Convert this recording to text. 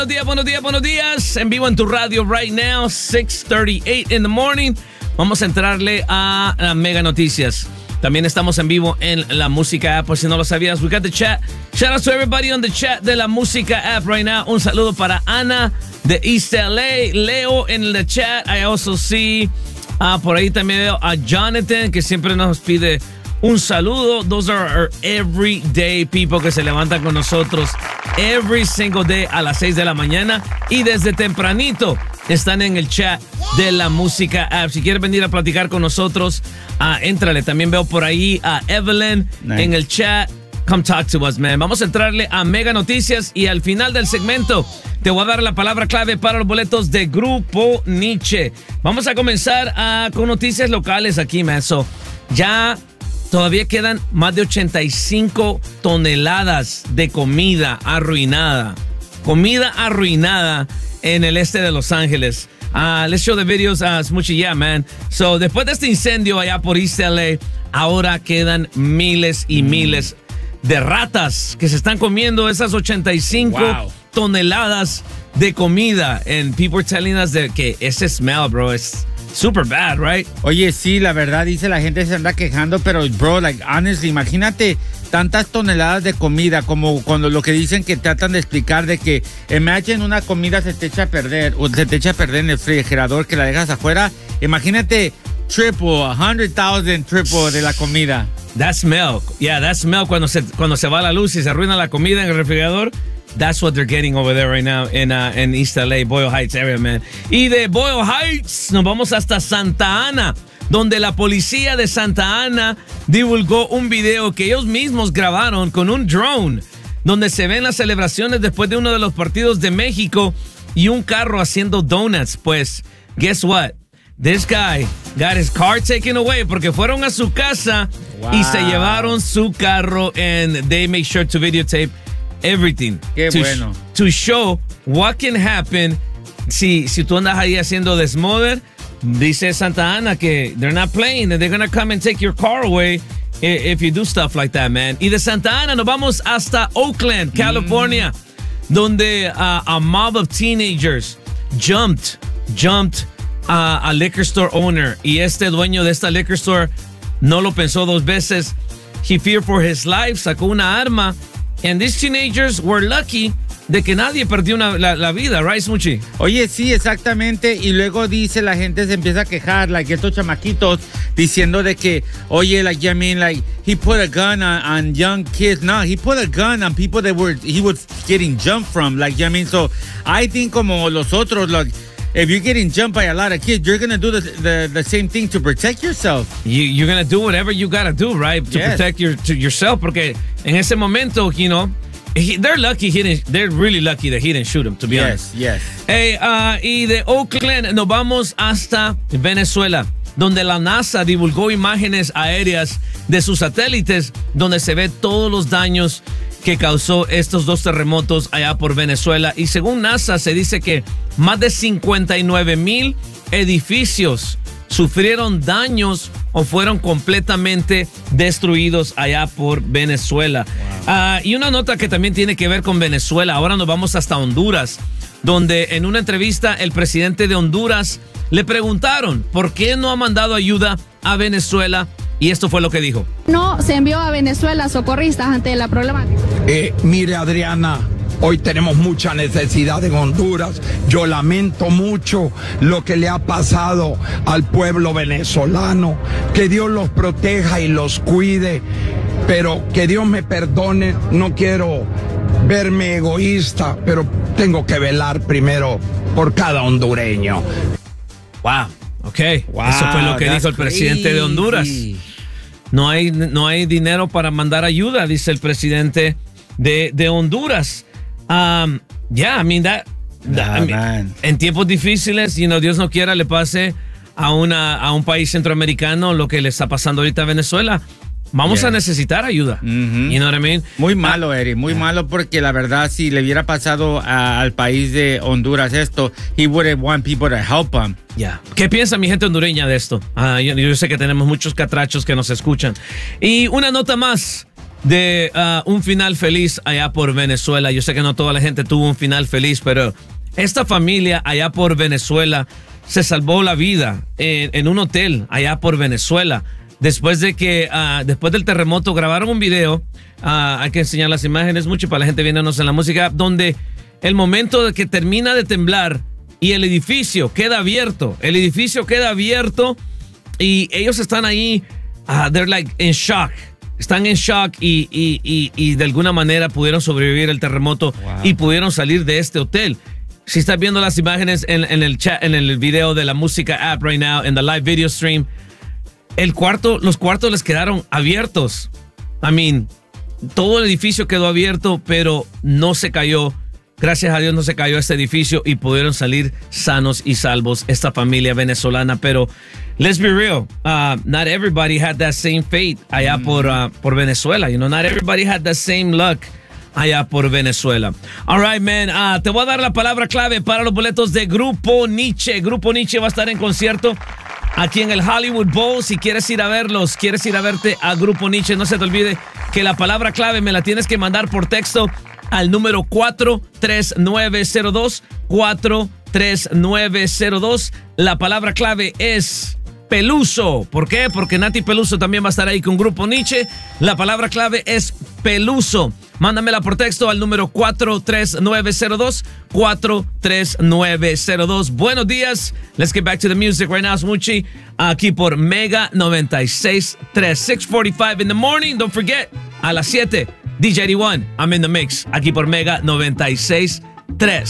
Buenos días. En vivo en tu radio right now, 6:38 in the morning. Vamos a entrarle a Mega Noticias. También estamos en vivo en la Música App, por si no lo sabías. We got the chat. Shout out to everybody on the chat de la Música App right now. Un saludo para Ana de East LA. Leo en el chat. I also see, por ahí también veo a Jonathan, que siempre nos pide un saludo. Those are our everyday people que se levantan con nosotros every single day a las 6 de la mañana. Y desde tempranito están en el chat de la Música App. Si quieres venir a platicar con nosotros, éntrale. También veo por ahí a Evelyn en el chat. Come talk to us, man. Vamos a entrarle a Mega Noticias y al final del segmento te voy a dar la palabra clave para los boletos de Grupo Nietzsche. Vamos a comenzar con noticias locales aquí, man. So, ya todavía quedan más de 85 toneladas de comida arruinada. Comida arruinada en el este de Los Ángeles. Let's show the videos, Smoochie. Yeah, man. So, después de este incendio allá por East LA, ahora quedan miles y miles de ratas que se están comiendo esas 85 toneladas de comida. And people are telling us que ese smell, bro, es super bad, right? Oye, sí, la verdad, dice la gente se anda quejando, pero, bro, like, honestly, imagínate tantas toneladas de comida, como cuando lo que dicen que tratan de explicar de que, imagine una comida se te echa a perder, o se te echa a perder en el refrigerador que la dejas afuera. Imagínate triple, 100,000 triple de la comida. That smell, yeah, that smell cuando se va la luz y se arruina la comida en el refrigerador. That's what they're getting over there right now in East LA, Boyle Heights area, man. Y de Boyle Heights nos vamos hasta Santa Ana, donde la policía de Santa Ana divulgó un video que ellos mismos grabaron con un drone, donde se ven las celebraciones después de uno de los partidos de México y un carro haciendo donuts. Pues, guess what? This guy got his car taken away porque fueron a su casa y se llevaron su carro, and they make sure to videotape everything. Qué bueno. To show what can happen si tú andas ahí haciendo desmoder. Dice Santa Ana que they're not playing and they're gonna come and take your car away if you do stuff like that, man. Y de Santa Ana nos vamos hasta Oakland, California, donde a mob of teenagers jumped a liquor store owner, y este dueño de esta liquor store no lo pensó dos veces. He feared for his life, sacó una arma, and these teenagers were lucky de que nadie perdió la vida, right, Smoochie? Oye, sí, exactamente. Y luego dice, la gente se empieza a quejar, like, estos chamaquitos, diciendo de que, oye, like, I mean, like, he put a gun on young kids. No, he put a gun on people that he was getting jumped from, like, I mean, so I think como los otros, like, if you're getting jumped by a lot of kids, you're going to do the same thing to protect yourself. You're going to do whatever you got to do, right? To protect yourself. Porque en ese momento, you know, they're really lucky that he didn't shoot him, to be honest. Yes. Hey, y de Oakland nos vamos hasta Venezuela, donde la NASA divulgó imágenes aéreas de sus satélites, donde se ve todos los daños que causó estos dos terremotos allá por Venezuela. Y según NASA, se dice que más de 59,000 edificios sufrieron daños o fueron completamente destruidos allá por Venezuela. Wow. Y una nota que también tiene que ver con Venezuela. Ahora nos vamos hasta Honduras, donde en una entrevista el presidente de Honduras le preguntaron por qué no ha mandado ayuda a Venezuela, y esto fue lo que dijo. No se envió a Venezuela socorristas ante la problemática. Mire, Adriana, hoy tenemos mucha necesidad en Honduras. Yo lamento mucho lo que le ha pasado al pueblo venezolano. Que Dios los proteja y los cuide, pero que Dios me perdone. No quiero verme egoísta, pero tengo que velar primero por cada hondureño. Wow, eso fue lo que dijo el presidente de Honduras. No hay dinero para mandar ayuda, dice el presidente de Honduras. I mean, en tiempos difíciles, Dios no quiera le pase a un país centroamericano lo que le está pasando ahorita a Venezuela. Vamos a necesitar ayuda. You know what I mean? Muy malo, Eric, muy malo, porque la verdad, si le hubiera pasado al país de Honduras esto, he wouldn't want people to help him. ¿Qué piensa mi gente hondureña de esto? Yo sé que tenemos muchos catrachos que nos escuchan. Y una nota más. de un final feliz allá por Venezuela. Yo sé que no toda la gente tuvo un final feliz, pero esta familia allá por Venezuela se salvó la vida en un hotel allá por Venezuela. Después de que, después del terremoto, grabaron un video. Hay que enseñar las imágenes mucho para la gente viéndonos en la música, donde el momento de que termina de temblar y el edificio queda abierto. El edificio queda abierto y ellos están ahí, they're like in shock. Están en shock y de alguna manera pudieron sobrevivir el terremoto. Wow. Y pudieron salir de este hotel. Si estás viendo las imágenes en el chat, en el video de la música app right now, en the live video stream, los cuartos les quedaron abiertos. I mean, todo el edificio quedó abierto, pero no se cayó. Gracias a Dios no se cayó este edificio y pudieron salir sanos y salvos esta familia venezolana. Pero let's be real, not everybody had that same fate allá por Venezuela. You know, not everybody had that same luck allá por Venezuela. All right, man. Te voy a dar la palabra clave para los boletos de Grupo Nietzsche. Grupo Nietzsche va a estar en concierto aquí en el Hollywood Bowl. Si quieres ir a verlos, quieres ir a verte a Grupo Nietzsche, no se te olvide que la palabra clave me la tienes que mandar por texto al número 43902. 43902. La palabra clave es Peluso. ¿Por qué? Porque Nati Peluso también va a estar ahí con Grupo Nietzsche. La palabra clave es Peluso. Mándamela por texto al número 43902. 43902. Buenos días. Let's get back to the music right now, Smoochie. Aquí por Mega 96.3. 6:45 in the morning. Don't forget, a las 7, DJ 81. I'm in the mix. Aquí por Mega 96.3.